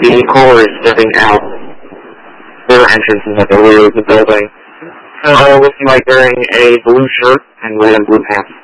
The caller is stepping out. Their entrance is at the rear of the building. They're all looking like wearing a blue shirt and red and blue pants.